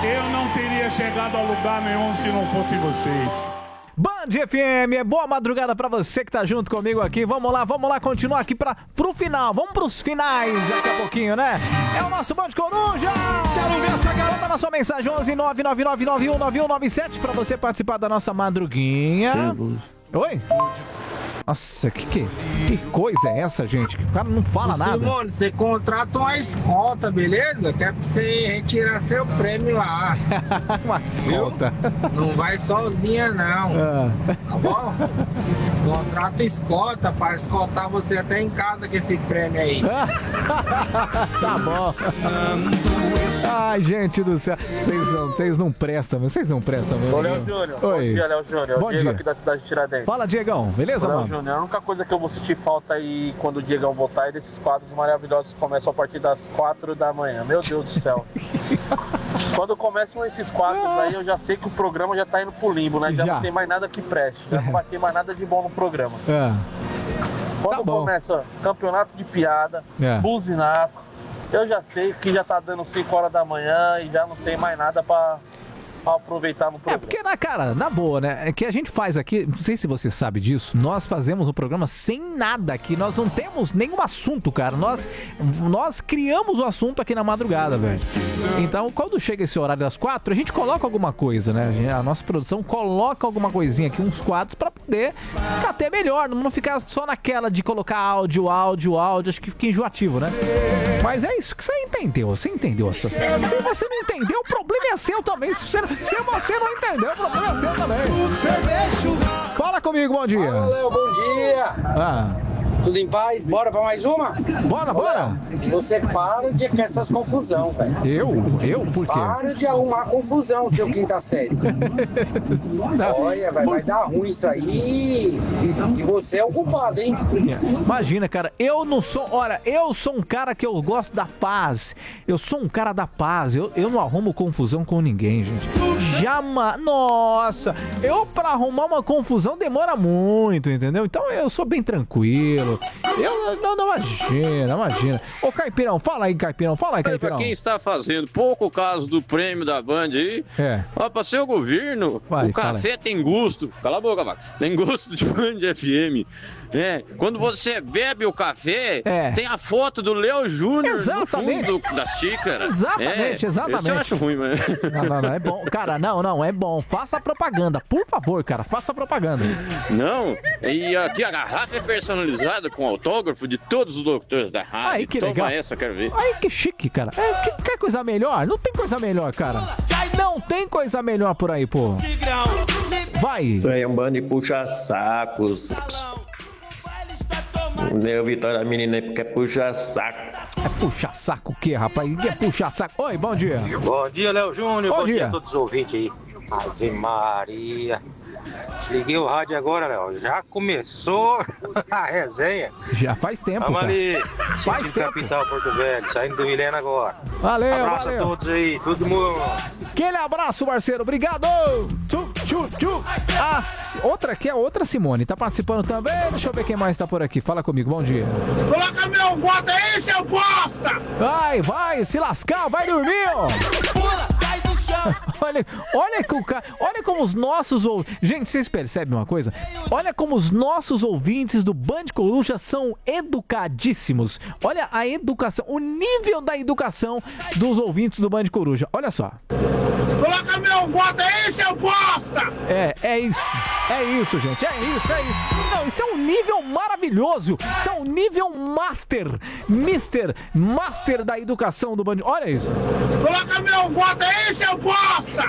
Eu não teria chegado a lugar nenhum se não fosse vocês. Band FM, boa madrugada pra você que tá junto comigo aqui. Vamos lá continuar aqui pro final. Vamos pros finais daqui a pouquinho, né? É o nosso Band Coruja. Quero ver essa garota na sua mensagem 11999919197 pra você participar da nossa madruguinha. Oi? Nossa, que coisa é essa, gente? O cara não fala nada. Simone, você contrata uma escolta, beleza? Que é pra você retirar seu prêmio lá. Uma escolta. Não vai sozinha, não. Tá bom? Contrata escolta pra escoltar você até em casa com esse prêmio aí. Tá bom. Ai, gente do céu. Vocês não prestam, vocês não prestam. Ô, Léo Júnior. Oi. Bom dia, Léo Júnior. Bom Diego dia. aqui da cidade de Tiradentes. Fala, Diegão. Beleza, Léo mano? Júnior, a única coisa que eu vou sentir falta aí quando o Diegão voltar é desses quadros maravilhosos que começam a partir das 4 da manhã. Meu Deus do céu. Quando começam esses quadros aí, eu já sei que o programa já tá indo pro limbo, né? Já não tem mais nada que preste. Já não vai ter mais nada de bom no programa. Quando começa campeonato de piada, buzinaço, eu já sei que já tá dando 5 horas da manhã e já não tem mais nada pra aproveitar no programa. Porque, na boa, né? É que a gente faz aqui, não sei se você sabe disso, nós fazemos um programa sem nada aqui, nós não temos nenhum assunto, cara. Nós criamos o assunto aqui na madrugada, velho. Então, quando chega esse horário das 4, a gente coloca alguma coisa, né? A nossa produção coloca alguma coisinha aqui, uns quadros, pra poder ficar até melhor, não ficar só naquela de colocar áudio, acho que fica enjoativo, né? Mas é isso que você entendeu a situação. Se você não entendeu, o problema é seu também. Se você não entendeu, o problema é seu também. Fala comigo, bom dia. Fala, Léo, bom dia. Tudo em paz? Bora pra mais uma? Bora. Você para de com essas confusão, velho. Eu? Por quê? Para de arrumar confusão, seu quinta série. Olha, vai dar ruim isso aí. E você é o culpado, hein? Imagina, cara, eu sou um cara que eu gosto da paz. Eu sou um cara da paz. Eu não arrumo confusão com ninguém, gente. Jamais. Nossa, pra arrumar uma confusão demora muito, entendeu? Então eu sou bem tranquilo. Não imagina. Ô, Caipirão, fala aí, Caipirão. Pra quem está fazendo pouco caso do prêmio da Band aí, ó, pra ser o governo, o café tem gosto. Cala a boca, vaca. Tem gosto de Band FM. Quando você bebe o café, tem a foto do Léo Júnior no fundo da xícara. Exatamente. Isso eu acho ruim, mano. Não, é bom. Cara, não, é bom. Faça propaganda, por favor, cara, faça propaganda. Não, e aqui a garrafa é personalizada com autógrafo de todos os doutores da rádio. Aí, que legal. Toma essa, quero ver. Aí, que chique, cara. Quer coisa melhor? Não tem coisa melhor, cara. Não tem coisa melhor por aí, pô. Vai. Isso aí é um bando de puxa-sacos. Meu Vitória, a menina aí quer puxar saco. É puxar saco o quê, rapaz? Ninguém é puxar saco. Oi, bom dia. Bom dia, Léo Júnior. Bom dia A todos os ouvintes aí. Ave Maria. Desliguei o rádio agora, Léo. Já começou a resenha. Já faz tempo, Vamos cara. ali. Faz tempo. Capital, Porto Velho. Saindo do Milena agora. Valeu, Abraço a todos aí. Todo mundo. Aquele abraço, parceiro. Obrigado. Outra aqui é outra Simone. Tá participando também. Deixa eu ver quem mais tá por aqui. Fala comigo. Bom dia. Coloca meu voto aí, seu bosta! Vai, se lascar. Vai dormir, ó. Sai do chão! Olha como os nossos ouvintes... Gente, vocês percebem uma coisa? Olha como os nossos ouvintes do Band Coruja são educadíssimos. Olha a educação, o nível da educação dos ouvintes do Band Coruja. Olha só. Coloca meu voto aí, seu bosta! É isso, gente. É isso. Não, isso é um nível maravilhoso. Isso é um nível master da educação do Band. Olha isso. Coloca meu voto aí, seu bosta!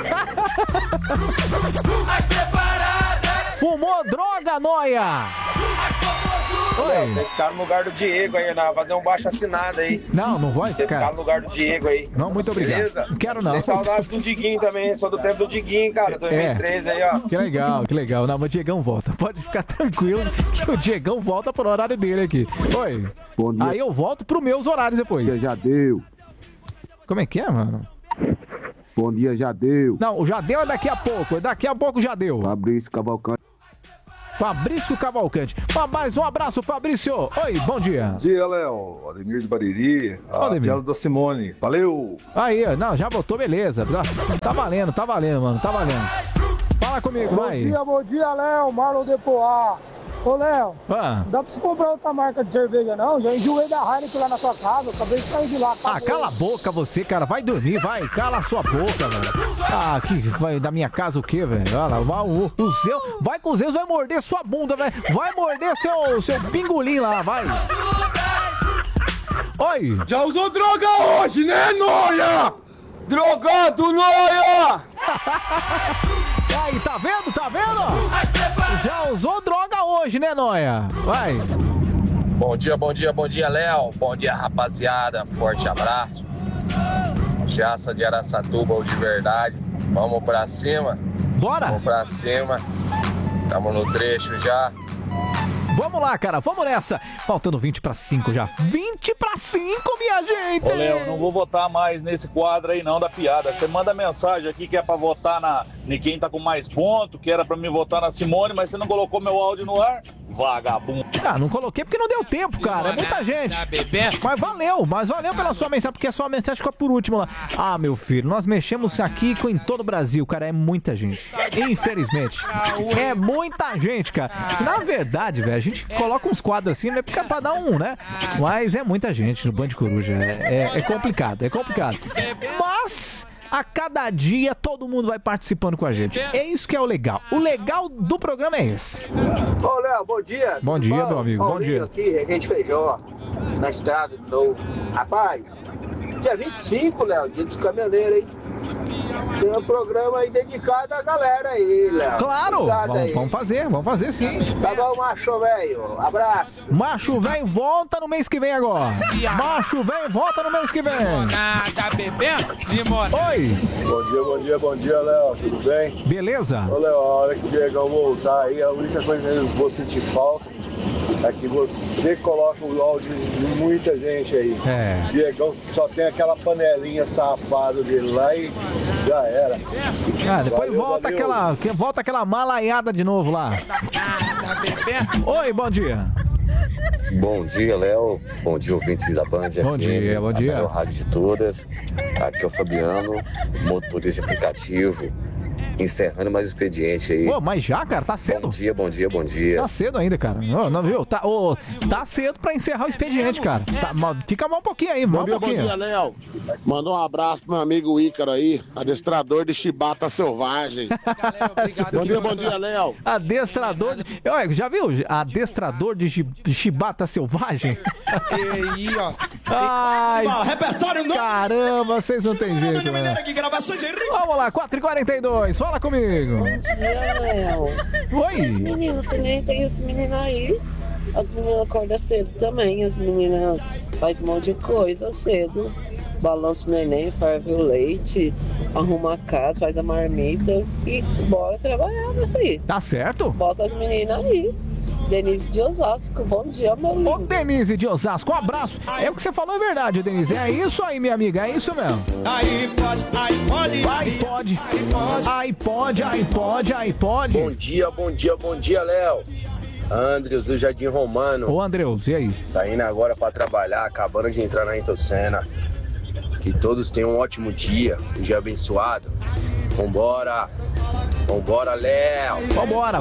Fumou droga, noia! Oi. Tem que ficar no lugar do Diego aí, fazer um baixo assinado aí. Não vai, você cara. Ficar no lugar do Diego aí. Não, muito obrigado. Beleza? Não quero não. Tem saudade do Diguinho também, sou do tempo do Diguinho, cara, 2013 aí, ó. Que legal. Não, mas o Diegão volta. Pode ficar tranquilo que o Diegão volta pro horário dele aqui. Oi. Bom dia. Aí eu volto pros meus horários depois. Já deu. Como é que é, mano? Bom dia, já deu. Não, o já deu é daqui a pouco. Daqui a pouco já deu. Fabrício Cavalcante. Fabrício Cavalcante. Mais um abraço, Fabrício. Oi, bom dia. Bom dia, Léo. Ademir de Bariri. A piada da Simone. Valeu. Aí, não, já botou, beleza. Tá valendo, mano. Tá valendo. Fala comigo, vai. Bom dia, Léo. Marlon de Poá. Ô, Léo, não dá pra você comprar outra marca de cerveja, não? Já enjoei da Heineken lá na sua casa, acabei de sair de lá. Cala a boca você, cara, vai dormir, vai, cala a sua boca, velho. Que vai da minha casa o quê, velho? Olha lá, o Zeus, vai com o Zeus, vai morder sua bunda, velho. Vai morder seu pingolim lá, vai. Oi. Já usou droga hoje, né, Noia? Drogado, Noia! Aí, tá vendo? Já usou droga hoje, né, Noia? Vai. Bom dia, Léo. Bom dia, rapaziada. Forte abraço. Jaça de Araçatuba, de verdade. Vamos pra cima. Bora. Vamos pra cima. Tamo no trecho já. Vamos lá, cara, vamos nessa. Faltando 20 para 5 já. 20 para 5, minha gente. Ô, Léo, não vou votar mais nesse quadro aí não da piada. Você manda mensagem aqui que é pra votar em quem tá com mais ponto, que era pra me votar na Simone, mas você não colocou meu áudio no ar? Vagabundo. Não coloquei porque não deu tempo, cara. É muita gente. Mas valeu pela sua mensagem, porque a sua mensagem ficou por último lá. Meu filho, nós mexemos aqui em todo o Brasil, cara. É muita gente. Infelizmente. É muita gente, cara. Na verdade, velho, a gente coloca uns quadros assim, não é pra dar um, né? Mas é muita gente no Band Coruja. É complicado. Mas a cada dia todo mundo vai participando com a gente. É isso que é o legal. O legal do programa é esse. Ô, Léo, bom dia. Bom dia, meu amigo. Bom dia. Aqui, Regente Feijó, na estrada do Novo. Rapaz, dia 25, Léo, dia dos caminhoneiros, hein? Tem um programa aí dedicado à galera aí, Léo. Claro! Vamos fazer sim. Tá bom, macho velho. Abraço. Macho velho volta no mês que vem agora. Macho velho volta no mês que vem. Tá bebendo? Oi. Bom dia, Léo. Tudo bem? Beleza? Ô, Léo, a hora que o Diegão voltar aí, a única coisa que eu vou sentir falta é que você coloca o áudio de muita gente aí. Diegão só tem aquela panelinha safada dele lá e já era. Depois volta aquela malaiada de novo lá. Oi, bom dia. Bom dia, Léo. Bom dia, ouvintes da Band. Bom dia. A melhor rádio de todas. Aqui é o Fabiano, motorista de aplicativo. Encerrando mais o expediente aí. Mas já, cara, tá cedo. Bom dia. Tá cedo ainda, cara. Não viu? Tá cedo pra encerrar o expediente, cara. Fica mal um pouquinho aí, Bom dia, Léo. Manda um abraço pro meu amigo Ícaro aí, adestrador de chibata selvagem. Bom dia, Léo. Adestrador. Já viu? Adestrador de chibata selvagem? aí, ó. Ai, caramba, vocês não tem jeito, né? Vamos lá, 4h42. Fala comigo. Bom dia, Léo. Oi. Meninos, você nem tem os meninos aí. As meninas acordam cedo também. As meninas fazem um monte de coisa cedo. Balança o neném, ferve o leite, arruma a casa, faz a marmita e bora trabalhar, meu filho. Tá certo? Bota as meninas aí. Denise de Osasco, bom dia, meu lindo. Ô, Denise de Osasco, um abraço. É o que você falou, é verdade, Denise. É isso aí, minha amiga, é isso mesmo. Aí pode. Bom dia, Léo. Andreus do Jardim Romano. Ô, Andreus, e aí? Saindo agora pra trabalhar, acabando de entrar na Intocena. Que todos tenham um ótimo dia, um dia abençoado. Vambora, Léo. Vambora.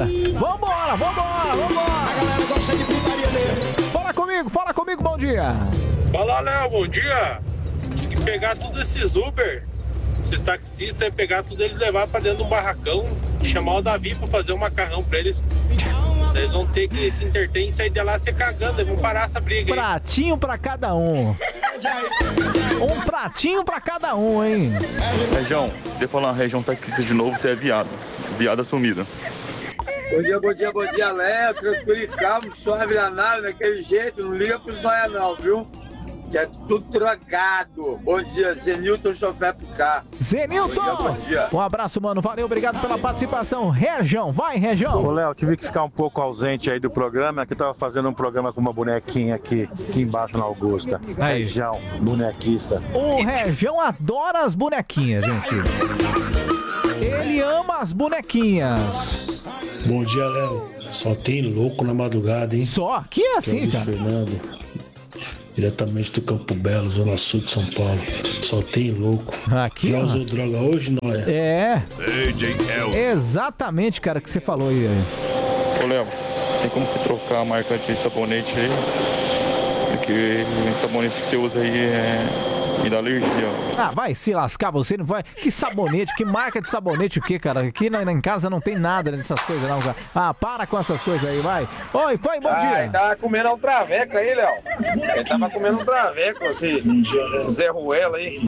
Fala comigo, bom dia. Fala, Léo, bom dia. Tem que pegar todos esses Uber, esses taxistas, pegar tudo eles, levar pra dentro de um barracão e chamar o Davi pra fazer um macarrão pra eles. Eles vão ter que se entreter e sair de lá se cagando, eles vão parar essa briga aí. Pratinho pra cada um. Um pratinho pra cada um, hein? Região, se você falar região taxista de novo, você é viado. Viada sumida. Bom dia, Léo. Tranquilo e calmo, suave danado, daquele jeito. Não liga pros nóia não, viu? Que é tudo drogado. Bom dia, Zenilton, chofer pro carro. Zenilton! Bom dia. Um abraço, mano. Valeu, obrigado pela participação. Região, vai, Região. Ô, Léo, tive que ficar um pouco ausente aí do programa. Aqui tava fazendo um programa com uma bonequinha aqui embaixo na Augusta. Aí. Região, bonequista. O Região adora as bonequinhas, gente. Ele ama as bonequinhas. Bom dia, Léo. Só tem louco na madrugada, hein? Só? Que é assim, cara? Fernando, diretamente do Campo Belo, Zona Sul de São Paulo. Só tem louco. Aqui, já usou droga hoje, não é? É. Exatamente, cara, que você falou aí. Ô, Léo, tem como você trocar a marca de sabonete aí? Porque o sabonete que você usa aí me dá alergia. Ah, vai se lascar, você não vai. Que sabonete, que marca de sabonete o que, cara? Aqui em casa não tem nada dessas coisas, não, cara. Ah, para com essas coisas aí, vai. Oi, foi, bom dia. Ele tava comendo um traveco aí, Léo. Ele tava comendo um traveco, assim, Zé Ruela aí.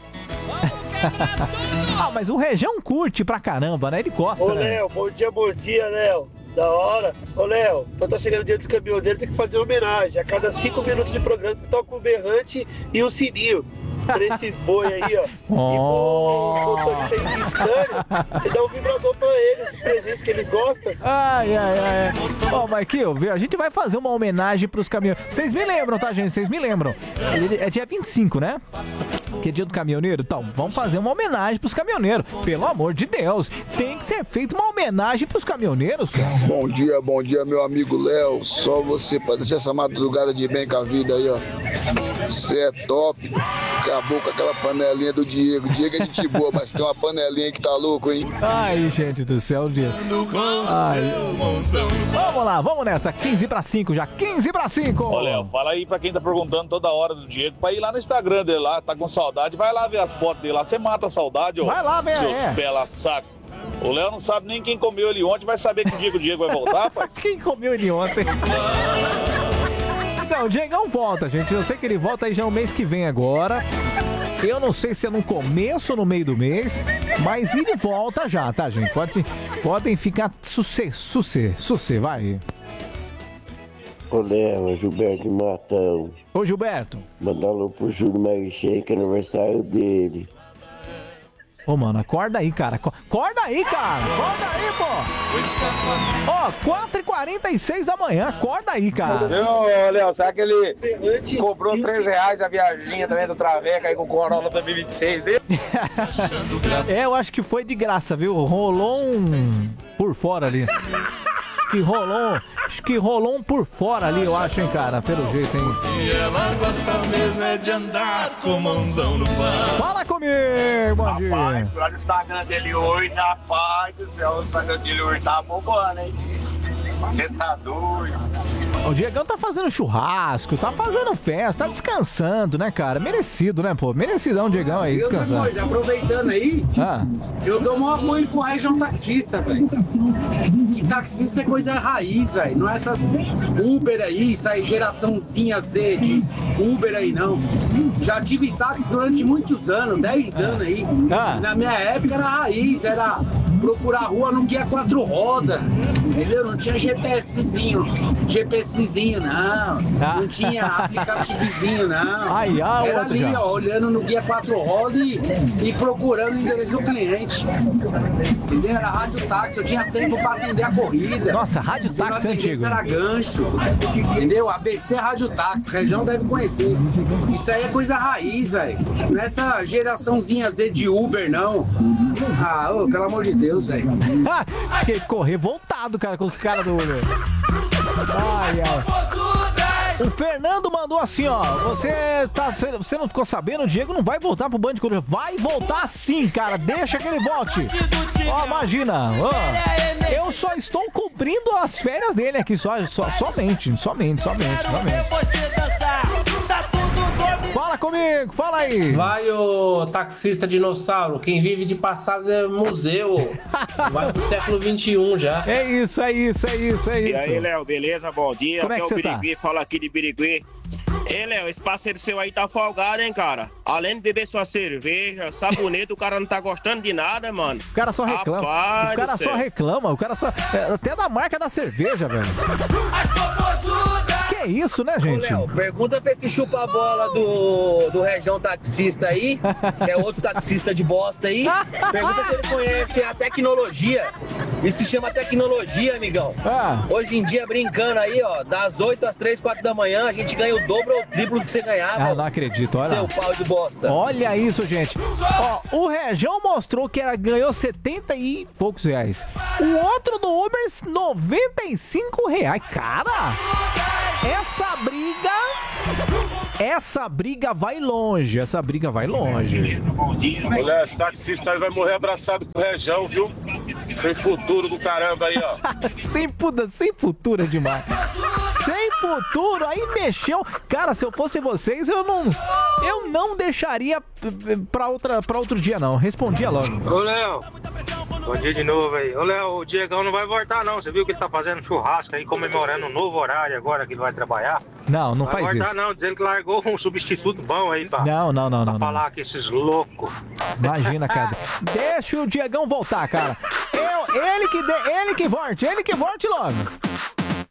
Ah, mas o Rejão curte pra caramba, né? Ele gosta, Ô, né? Léo, bom dia, Léo. Da hora. Ô, Léo, então tá chegando o dia dos caminhoneiros, tem que fazer uma homenagem. A cada 5 minutos de programa você toca um berrante e um sininho. Pra esses boi aí, ó. E pro motorista aí de Scania, você dá um vibrador pra eles, de presente que eles gostam. Ai. Ó, Marquinhos, viu? A gente vai fazer uma homenagem pros caminhoneiros. Vocês me lembram, tá, gente? Vocês me lembram. É dia 25, né? Que é dia do caminhoneiro. Então, vamos fazer uma homenagem pros caminhoneiros. Pelo amor de Deus. Tem que ser feita uma homenagem pros caminhoneiros, cara. Bom dia, meu amigo Léo. Só você pra deixar essa madrugada de bem com a vida aí, ó. Você é top. Acabou com aquela panelinha do Diego. Diego é gente boa, mas tem uma panelinha que tá louco, hein? Ai, gente do céu, Diego. Ai. Vamos lá, vamos nessa. 15:05 já. 15:05. Ô, Léo, fala aí pra quem tá perguntando toda hora do Diego pra ir lá no Instagram dele lá. Tá com saudade, vai lá ver as fotos dele lá. Você mata a saudade, ó. Vai lá, velho. Seus bela saco. O Léo não sabe nem quem comeu ele ontem, vai saber que o Diego vai voltar, rapaz. Quem comeu ele ontem? Não, o Diegão volta, gente. Eu sei que ele volta aí já no mês que vem agora. Eu não sei se é no começo ou no meio do mês, mas ele volta já, tá, gente? Podem ficar sucê, vai. Ô, Léo, é Gilberto Matão. Ô, Gilberto. Mandar alô pro Júlio Maguichen, que é aniversário dele. Ô, mano, acorda aí, cara. Acorda aí, pô. Ó, 4h46 da manhã. Acorda aí, cara. Ô, Léo, será que ele cobrou R$3 a viaginha também do Traveco aí com o Corolla 2026 dele? Eu acho que foi de graça, viu? Rolou um por fora ali. Acho que rolou um por fora ali, eu acho, hein, cara, pelo jeito, hein. E ela gosta mesmo é de andar com mãozão no pão. Fala comigo, bom dia. Rapaz, lá no Instagram dele hoje, rapaz do céu, o Instagram dele hoje tá bombando, hein. Você tá doido. O Diegão tá fazendo churrasco, tá fazendo festa, tá descansando, né, cara? Merecido, né, pô? Merecidão o Diegão aí, descansando. Outra coisa, aproveitando aí, eu dou um apoio pro Região Taxista, velho. E taxista é coisa raiz, velho. Não é essas Uber aí, isso aí, geraçãozinha Z de Uber aí, não. Já tive táxi durante muitos anos, 10 anos aí. E na minha época era raiz, era procurar rua num guia 4 rodas, entendeu? Não tinha GPSzinho, não. Não tinha aplicativozinho, não. Era ali, ó, olhando no guia 4 rodas e procurando o endereço do cliente. Entendeu? Era rádio táxi, eu tinha tempo pra atender a corrida. Nossa, rádio táxi antigo. Era gancho, entendeu? ABC Rádio Táxi, região deve conhecer. Isso aí é coisa raiz, velho. Não é essa geraçãozinha Z de Uber, não. Ah, ô, pelo amor de Deus, velho. Ele ficou revoltado, cara, com os caras do Uber. Ai. O Fernando mandou assim, ó. Você não ficou sabendo? O Diego não vai voltar pro Band Coruja. Vai voltar sim, cara. Deixa que ele volte. Ó, imagina. Ó, eu só estou cumprindo as férias dele aqui. Somente. Fala comigo, fala aí. Vai, ô taxista dinossauro. Quem vive de passado é museu. Vai pro século XXI já. É isso. E aí, Léo, beleza? Bom dia. Como é que o você Birigui, fala aqui de Birigui. Ei, Léo, esse parceiro seu aí tá folgado, hein, cara? Além de beber sua cerveja, sabonete, o cara não tá gostando de nada, mano. O cara só reclama. Rapaz, o cara só reclama. Até da marca da cerveja, velho. Que Que isso, né, gente? Ô, Léo, pergunta pra esse chupa-bola do Região Taxista aí, que é outro taxista de bosta aí. Pergunta se ele conhece a tecnologia. Isso se chama tecnologia, amigão. Hoje em dia, brincando aí, ó, das 8 às 3, 4 da manhã, a gente ganha o dobro ou o triplo que você ganhava. Não acredito, olha. Seu pau de bosta. Olha isso, gente. Ó, o Região mostrou que ganhou 70 e poucos reais. O outro do Uber, 95 reais. Cara, essa briga vai longe. Olha, esse taxista aí vai morrer abraçado com o Região, viu? Sem futuro do caramba aí, ó. sem futuro é demais. Sem futuro, aí mexeu. Cara, se eu fosse vocês, eu não deixaria pra outro dia, não. Respondia logo. Ô, Léo, bom dia de novo aí. Ô, Léo, o Diegão não vai voltar, não. Você viu que ele tá fazendo churrasco aí, comemorando um novo horário agora que ele vai trabalhar? Não faz isso. Não vai voltar, não. Dizendo que largou um substituto bom aí pra falar que esses loucos. Imagina, cara. Deixa o Diegão voltar, cara. Ele que volte logo.